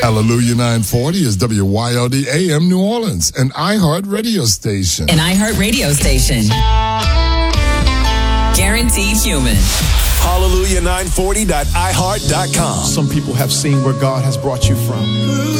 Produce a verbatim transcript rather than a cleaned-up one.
Hallelujah nine forty is W Y L D A M New Orleans, an iHeart radio station. An iHeart radio station. Guaranteed human. Hallelujah nine forty dot i heart dot com. Some people have seen where God has brought you from.